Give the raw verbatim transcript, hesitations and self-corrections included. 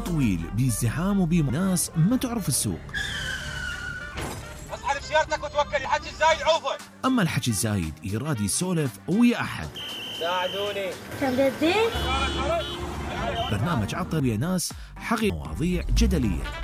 طويل بازدحام وبيه ناس ما تعرف السوق. اسحب سيارتك وتوكل الحكي الزايد عوفه. أما الحكي الزايد يراد يسولف ويا أحد. ساعدوني. كم جديد؟ برنامج عطر ويا ناس حقي مواضيع جدلية.